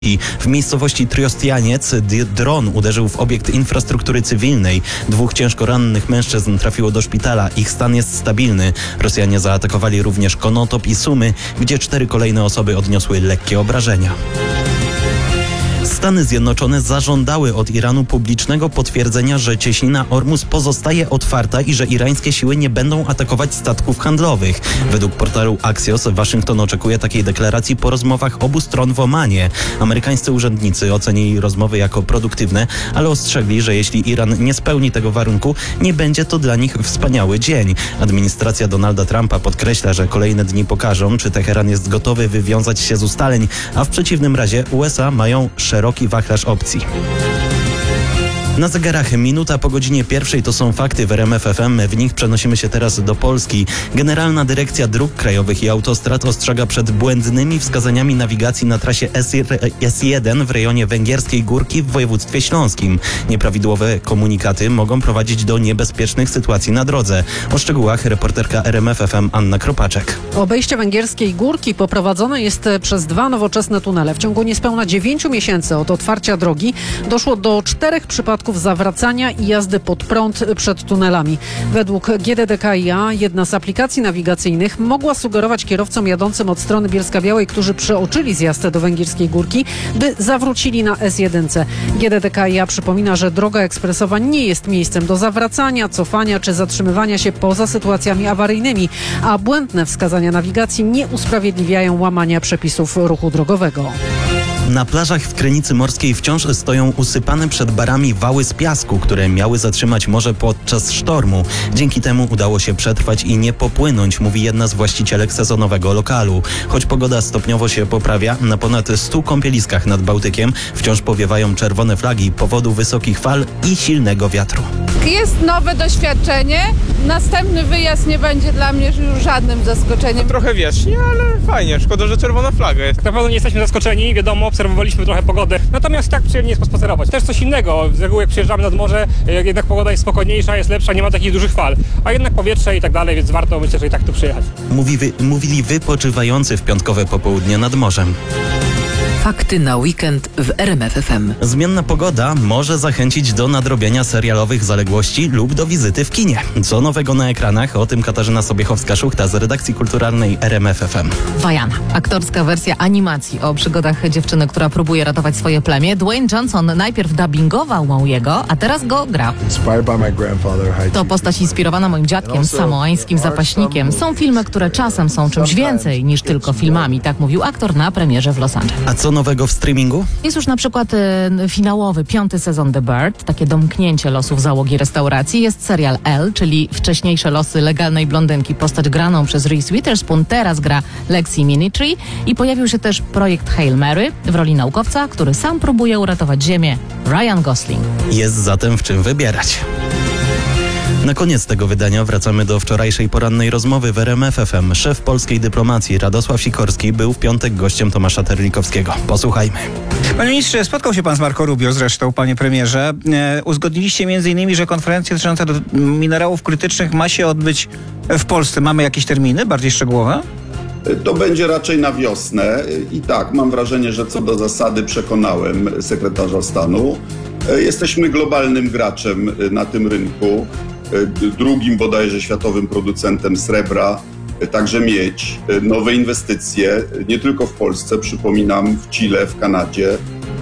W miejscowości Triostianiec dron uderzył w obiekt infrastruktury cywilnej. 2 ciężko rannych mężczyzn trafiło do szpitala. Ich stan jest stabilny. Rosjanie zaatakowali również Konotop i Sumy, gdzie 4 kolejne osoby odniosły lekkie obrażenia. Stany Zjednoczone zażądały od Iranu publicznego potwierdzenia, że cieśnina Ormus pozostaje otwarta i że irańskie siły nie będą atakować statków handlowych. Według portalu Axios Waszyngton oczekuje takiej deklaracji po rozmowach obu stron w Omanie. Amerykańscy urzędnicy ocenili rozmowy jako produktywne, ale ostrzegli, że jeśli Iran nie spełni tego warunku, nie będzie to dla nich wspaniały dzień. Administracja Donalda Trumpa podkreśla, że kolejne dni pokażą, czy Teheran jest gotowy wywiązać się z ustaleń, a w przeciwnym razie USA mają szeroki wachlarz opcji. Na zegarach minuta po godzinie 1 to są fakty w RMF FM. W nich przenosimy się teraz do Polski. Generalna Dyrekcja Dróg Krajowych i Autostrad ostrzega przed błędnymi wskazaniami nawigacji na trasie S1 w rejonie Węgierskiej Górki w województwie śląskim. Nieprawidłowe komunikaty mogą prowadzić do niebezpiecznych sytuacji na drodze. O szczegółach reporterka RMF FM Anna Kropaczek. Obejście Węgierskiej Górki poprowadzone jest przez 2 nowoczesne tunele. W ciągu niespełna 9 miesięcy od otwarcia drogi doszło do 4 przypadków zawracania i jazdy pod prąd przed tunelami. Według GDDKiA jedna z aplikacji nawigacyjnych mogła sugerować kierowcom jadącym od strony Bielska-Białej, którzy przeoczyli zjazd do Węgierskiej Górki, by zawrócili na S1. GDDKiA przypomina, że droga ekspresowa nie jest miejscem do zawracania, cofania czy zatrzymywania się poza sytuacjami awaryjnymi, a błędne wskazania nawigacji nie usprawiedliwiają łamania przepisów ruchu drogowego. Na plażach w Krynicy Morskiej wciąż stoją usypane przed barami wały z piasku, które miały zatrzymać morze podczas sztormu. Dzięki temu udało się przetrwać i nie popłynąć, mówi jedna z właścicielek sezonowego lokalu. Choć pogoda stopniowo się poprawia, na ponad 100 kąpieliskach nad Bałtykiem wciąż powiewają czerwone flagi z powodu wysokich fal i silnego wiatru. Jest nowe doświadczenie. Następny wyjazd nie będzie dla mnie już żadnym zaskoczeniem. Trochę wiecznie, ale fajnie. Szkoda, że czerwona flaga jest. Na pewno nie jesteśmy zaskoczeni, wiadomo, obserwowaliśmy trochę pogodę. Natomiast tak przyjemnie jest pospacerować. Też coś innego. Z reguły jak przyjeżdżamy nad morze, jednak pogoda jest spokojniejsza, jest lepsza, nie ma takich dużych fal. A jednak powietrze i tak dalej, więc warto, myślę, że i tak tu przyjechać. Mówili wypoczywający w piątkowe popołudnie nad morzem. Fakty na weekend w RMF FM. Zmienna pogoda może zachęcić do nadrobienia serialowych zaległości lub do wizyty w kinie. Co nowego na ekranach? O tym Katarzyna Sobiechowska-Szuchta z redakcji kulturalnej RMF FM. Wajana. Aktorska wersja animacji o przygodach dziewczyny, która próbuje ratować swoje plemię. Dwayne Johnson najpierw dubbingował Mauiego, a teraz go gra. To postać inspirowana moim dziadkiem, samoańskim zapaśnikiem. Są filmy, które czasem są czymś więcej niż tylko filmami. Tak mówił aktor na premierze w Los Angeles. A co nowego w streamingu? Jest już na przykład finałowy 5. sezon The Bird, takie domknięcie losów załogi restauracji. Jest serial Elle, czyli wcześniejsze losy legalnej blondynki, postać graną przez Reese Witherspoon, teraz gra Lexi Minitree i pojawił się też projekt Hail Mary w roli naukowca, który sam próbuje uratować Ziemię, Ryan Gosling. Jest zatem w czym wybierać. Na koniec tego wydania wracamy do wczorajszej porannej rozmowy w RMF FM. Szef polskiej dyplomacji Radosław Sikorski był w piątek gościem Tomasza Terlikowskiego. Posłuchajmy. Panie ministrze, spotkał się pan z Marco Rubio zresztą, panie premierze. Uzgodniliście m.in., że konferencja dotycząca minerałów krytycznych ma się odbyć w Polsce. Mamy jakieś terminy bardziej szczegółowe? To będzie raczej na wiosnę i tak, mam wrażenie, że co do zasady przekonałem sekretarza stanu. Jesteśmy globalnym graczem na tym rynku, drugim bodajże światowym producentem srebra, także miedź, nowe inwestycje, nie tylko w Polsce, przypominam w Chile, w Kanadzie.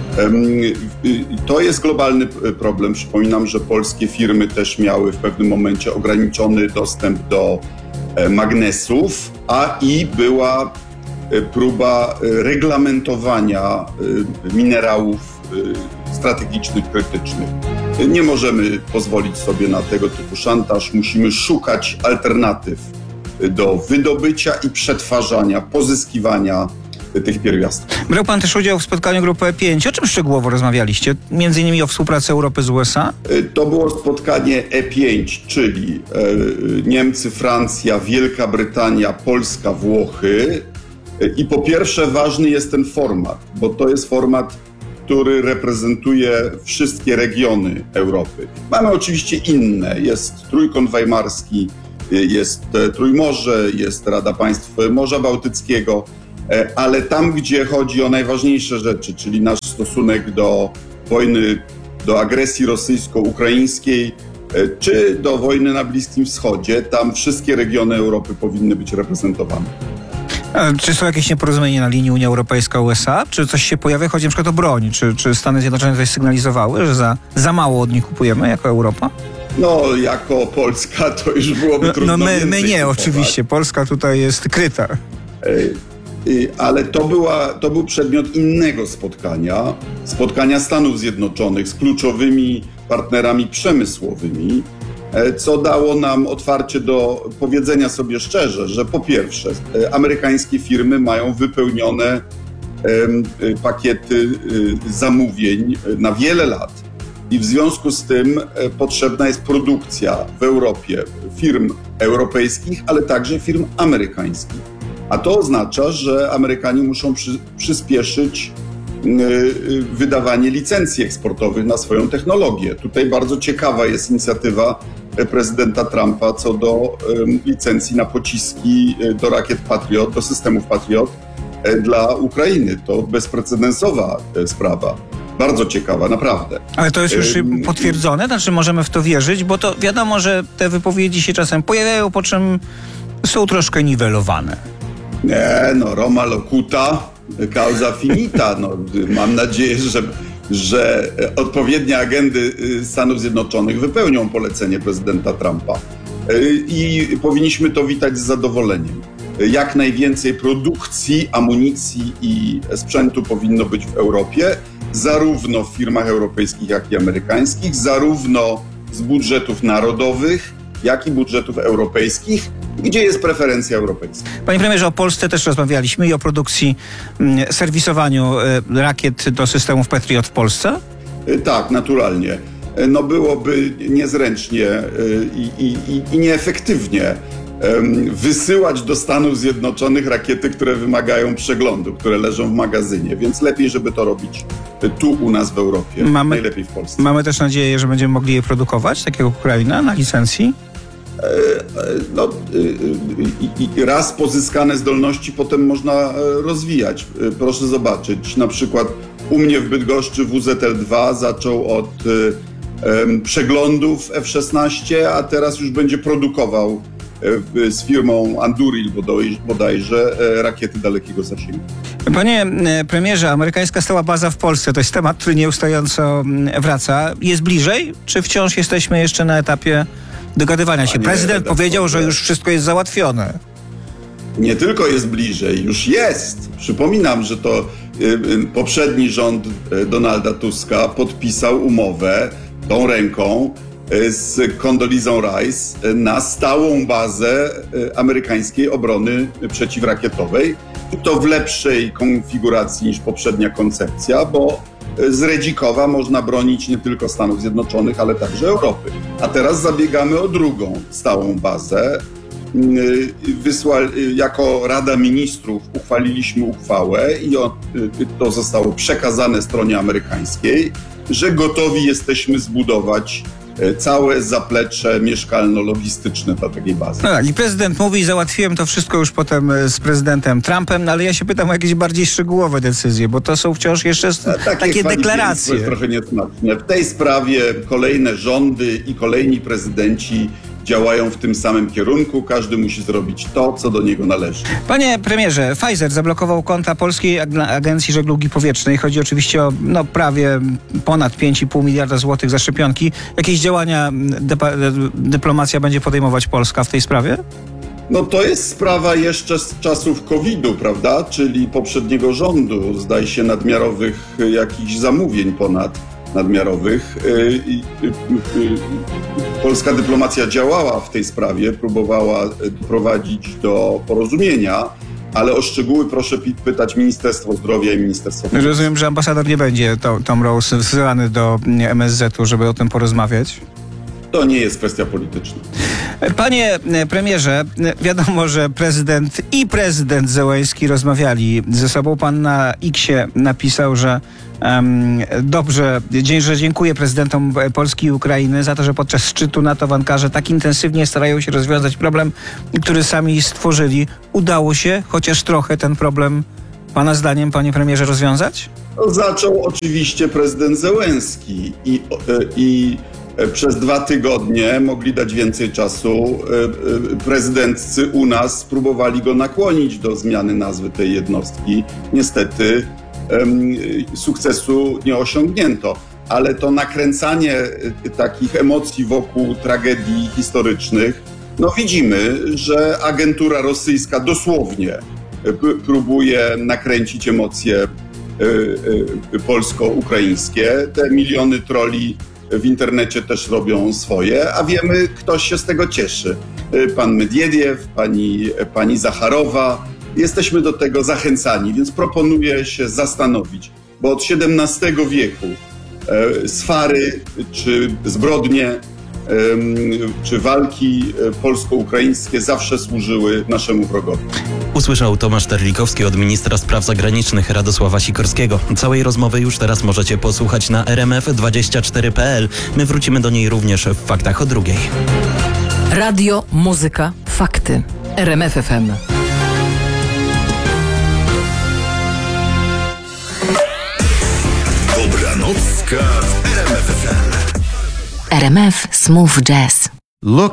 To jest globalny problem. Przypominam, że polskie firmy też miały w pewnym momencie ograniczony dostęp do magnesów, i była próba reglamentowania minerałów strategicznych, krytycznych. Nie możemy pozwolić sobie na tego typu szantaż. Musimy szukać alternatyw do wydobycia i przetwarzania, pozyskiwania tych pierwiastków. Brał pan też udział w spotkaniu grupy E5. O czym szczegółowo rozmawialiście? Między innymi o współpracy Europy z USA? To było spotkanie E5, czyli Niemcy, Francja, Wielka Brytania, Polska, Włochy. I po pierwsze ważny jest ten format, bo to jest format, który reprezentuje wszystkie regiony Europy. Mamy oczywiście inne. Jest Trójkąt Weimarski, jest Trójmorze, jest Rada Państw Morza Bałtyckiego. ale tam, gdzie chodzi o najważniejsze rzeczy, czyli nasz stosunek do wojny, do agresji rosyjsko-ukraińskiej, czy do wojny na Bliskim Wschodzie, tam wszystkie regiony Europy powinny być reprezentowane. A czy są jakieś nieporozumienia na linii Unia Europejska-USA? Czy coś się pojawia? Chodzi na przykład o broń. Czy Stany Zjednoczone coś sygnalizowały, że za mało od nich kupujemy jako Europa? No, jako Polska to już byłoby trudno my więcej nie, kupować. oczywiście. Polska tutaj jest kryta. Ale to był przedmiot innego spotkania Stanów Zjednoczonych z kluczowymi partnerami przemysłowymi, co dało nam otwarcie do powiedzenia sobie szczerze, że po pierwsze amerykańskie firmy mają wypełnione pakiety zamówień na wiele lat i w związku z tym potrzebna jest produkcja w Europie firm europejskich, ale także firm amerykańskich. A to oznacza, że Amerykanie muszą przyspieszyć wydawanie licencji eksportowych na swoją technologię. Tutaj bardzo ciekawa jest inicjatywa prezydenta Trumpa co do licencji na pociski do rakiet Patriot, do systemów Patriot dla Ukrainy. To bezprecedensowa sprawa. Bardzo ciekawa, naprawdę. Ale to jest już potwierdzone? Znaczy możemy w to wierzyć? Bo to wiadomo, że te wypowiedzi się czasem pojawiają, po czym są troszkę niwelowane. Nie, no Roma locuta, causa finita. No, mam nadzieję, że odpowiednie agendy Stanów Zjednoczonych wypełnią polecenie prezydenta Trumpa. I powinniśmy to witać z zadowoleniem. Jak najwięcej produkcji, amunicji i sprzętu powinno być w Europie, zarówno w firmach europejskich, jak i amerykańskich, zarówno z budżetów narodowych, jak i budżetów europejskich, gdzie jest preferencja europejska. Panie premierze, o Polsce też rozmawialiśmy i o produkcji, serwisowaniu rakiet do systemów Patriot w Polsce? Tak, naturalnie. No byłoby niezręcznie i nieefektywnie wysyłać do Stanów Zjednoczonych rakiety, które wymagają przeglądu, które leżą w magazynie, więc lepiej, żeby to robić tu u nas w Europie, najlepiej w Polsce. Mamy też nadzieję, że będziemy mogli je produkować, tak jak Ukraina, na licencji? No, raz pozyskane zdolności potem można rozwijać. Proszę zobaczyć, na przykład u mnie w Bydgoszczy WZL-2 zaczął od przeglądów F-16, a teraz już będzie produkował z firmą Anduril bodajże rakiety dalekiego zasięgu. Panie premierze, amerykańska stała baza w Polsce to jest temat, który nieustająco wraca. Jest bliżej, czy wciąż jesteśmy jeszcze na etapie dogadywania się? Prezydent powiedział, że już wszystko jest załatwione. Nie tylko jest bliżej, już jest. Przypominam, że to poprzedni rząd Donalda Tuska podpisał umowę tą ręką z Condoleezą Rice na stałą bazę amerykańskiej obrony przeciwrakietowej. I to w lepszej konfiguracji niż poprzednia koncepcja, bo z Redzikowa można bronić nie tylko Stanów Zjednoczonych, ale także Europy. A teraz zabiegamy o drugą stałą bazę. Jako Rada Ministrów uchwaliliśmy uchwałę i to zostało przekazane stronie amerykańskiej, że gotowi jesteśmy zbudować całe zaplecze mieszkalno-logistyczne dla takiej bazy. No tak, i prezydent mówi, załatwiłem to wszystko już potem z prezydentem Trumpem, no ale ja się pytam o jakieś bardziej szczegółowe decyzje, bo to są wciąż jeszcze takie deklaracje. To jest trochę niesmaczne. W tej sprawie kolejne rządy i kolejni prezydenci działają w tym samym kierunku. Każdy musi zrobić to, co do niego należy. Panie premierze, Pfizer zablokował konta Polskiej Agencji Żeglugi Powietrznej. Chodzi oczywiście o prawie ponad 5,5 miliarda złotych za szczepionki. Jakieś działania dyplomacja będzie podejmować Polska w tej sprawie? No to jest sprawa jeszcze z czasów COVID-u, prawda? Czyli poprzedniego rządu, zdaje się, nadmiarowych jakichś zamówień nadmiarowych. Polska dyplomacja działała w tej sprawie, próbowała doprowadzić do porozumienia, ale o szczegóły proszę pytać Ministerstwo Zdrowia i Ministerstwo Finansów. Rozumiem, że ambasador nie będzie Tom Rose wzywany do MSZ-u, żeby o tym porozmawiać. To nie jest kwestia polityczna. Panie premierze, wiadomo, że prezydent Zełenski rozmawiali ze sobą. Pan na X-ie napisał, że że dziękuję prezydentom Polski i Ukrainy za to, że podczas szczytu NATO w Ankarze tak intensywnie starają się rozwiązać problem, który sami stworzyli. Udało się chociaż trochę ten problem pana zdaniem, panie premierze, rozwiązać? No, zaczął oczywiście prezydent Zełenski i przez 2 tygodnie mogli dać więcej czasu. Prezydentcy u nas próbowali go nakłonić do zmiany nazwy tej jednostki. Niestety sukcesu nie osiągnięto. Ale to nakręcanie takich emocji wokół tragedii historycznych, no widzimy, że agentura rosyjska dosłownie próbuje nakręcić emocje polsko-ukraińskie. Te miliony trolli w internecie też robią swoje, a wiemy, kto się z tego cieszy. Pan Medwiediew, pani Zacharowa. Jesteśmy do tego zachęcani, więc proponuję się zastanowić, bo od XVII wieku swary, czy zbrodnie, czy walki polsko-ukraińskie zawsze służyły naszemu wrogowi. Usłyszał Tomasz Terlikowski od ministra spraw zagranicznych Radosława Sikorskiego. Całej rozmowy już teraz możecie posłuchać na rmf24.pl. My wrócimy do niej również w Faktach o 2:00. Radio, muzyka, fakty. RMF FM. Dobranocka w RMF FM. RMF Smooth Jazz. Look